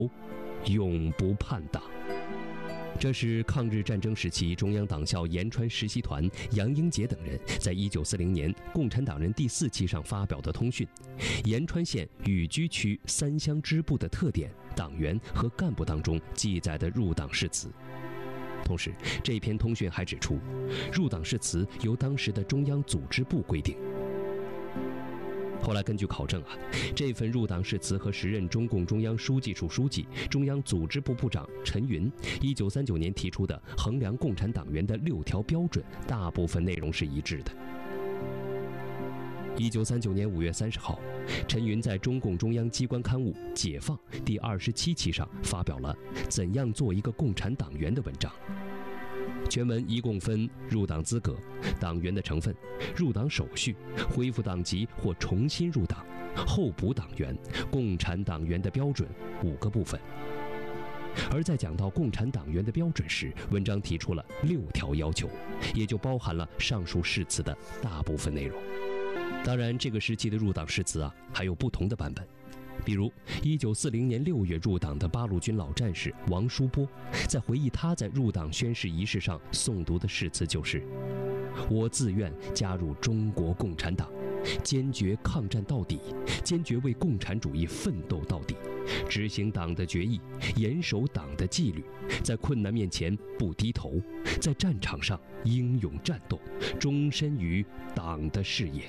永不叛党。这是抗日战争时期中央党校延川实习团杨英杰等人在1940年共产党人第4期上发表的通讯，延川县雨居区3乡支部的特点、党员和干部当中记载的入党誓词。同时，这篇通讯还指出，入党誓词由当时的中央组织部规定。后来根据考证这份入党誓词和时任中共中央书记处书记、中央组织部部长陈云1939年提出的衡量共产党员的6条标准，大部分内容是一致的。1939年5月30号，陈云在中共中央机关刊物《解放》第27期上发表了《怎样做一个共产党员》的文章。全文一共分入党资格、党员的成分、入党手续、恢复党籍或重新入党、候补党员、共产党员的标准5个部分。而在讲到共产党员的标准时，文章提出了6条要求，也就包含了上述誓词的大部分内容。当然，这个时期的入党誓词还有不同的版本。比如1940年6月入党的八路军老战士王书波，在回忆他在入党宣誓仪式上诵读的誓词就是：我自愿加入中国共产党，坚决抗战到底，坚决为共产主义奋斗到底，执行党的决议，严守党的纪律，在困难面前不低头，在战场上英勇战斗，终身于党的事业。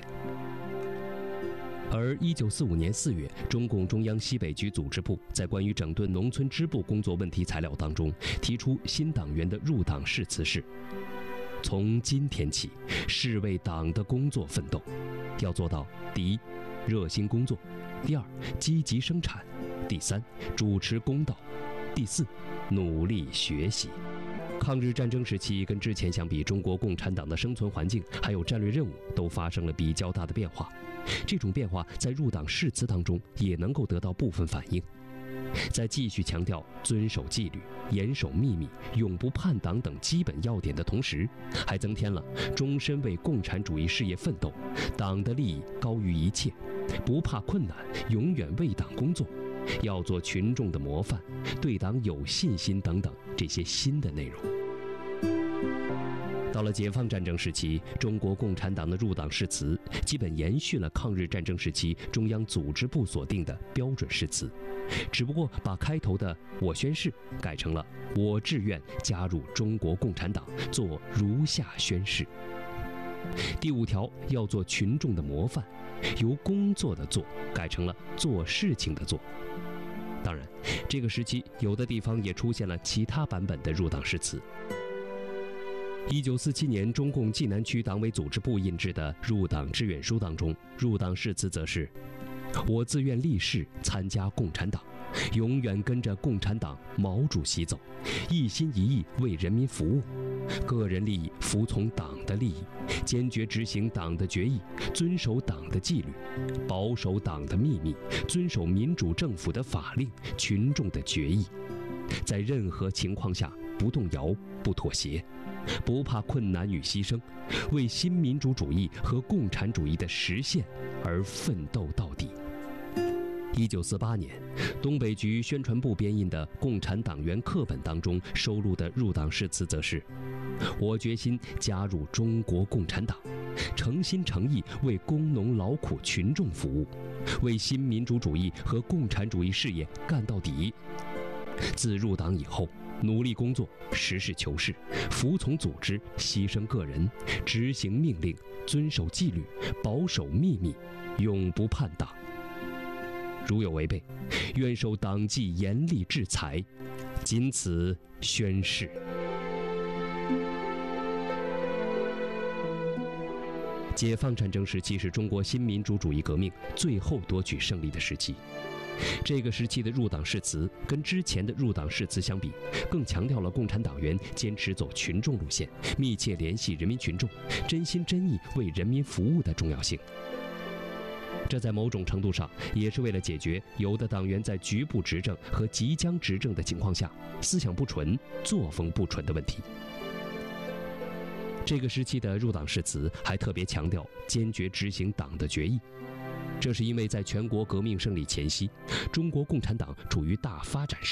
而1945年4月，中共中央西北局组织部在关于整顿农村支部工作问题材料当中提出新党员的入党誓词是：从今天起，誓为党的工作奋斗，要做到第一，热心工作；第二，积极生产；第三，主持公道；第四，努力学习。抗日战争时期跟之前相比，中国共产党的生存环境还有战略任务都发生了比较大的变化。这种变化在入党誓词当中也能够得到部分反映。在继续强调遵守纪律、严守秘密、永不叛党等基本要点的同时，还增添了终身为共产主义事业奋斗、党的利益高于一切、不怕困难、永远为党工作、要做群众的模范、对党有信心等等这些新的内容。到了解放战争时期，中国共产党的入党誓词基本延续了抗日战争时期中央组织部所定的标准誓词，只不过把开头的“我宣誓”改成了“我志愿加入中国共产党，做如下宣誓”。第5条要做群众的模范，由工作的做改成了做事情的做。当然，这个时期有的地方也出现了其他版本的入党誓词。1947年，中共济南区党委组织部印制的入党志愿书当中，入党誓词则是：我自愿立誓参加共产党，永远跟着共产党毛主席走，一心一意为人民服务，个人利益服从党的利益，坚决执行党的决议，遵守党的纪律，保守党的秘密，遵守民主政府的法令、群众的决议，在任何情况下不动摇、不妥协，不怕困难与牺牲，为新民主主义和共产主义的实现而奋斗到底。1948年，东北局宣传部编印的共产党员课本当中收录的入党誓词则是：我决心加入中国共产党，诚心诚意为工农劳苦群众服务，为新民主主义和共产主义事业干到底。自入党以后，努力工作，实事求是，服从组织，牺牲个人，执行命令，遵守纪律，保守秘密，永不叛党。如有违背，愿受党纪严厉制裁。仅此宣誓。解放战争时期是中国新民主主义革命最后夺取胜利的时期。这个时期的入党誓词跟之前的入党誓词相比，更强调了共产党员坚持走群众路线，密切联系人民群众，真心真意为人民服务的重要性。这在某种程度上也是为了解决有的党员在局部执政和即将执政的情况下思想不纯、作风不纯的问题。这个时期的入党誓词还特别强调坚决执行党的决议。 这是因为在全国革命胜利前夕，中国共产党处于大发展时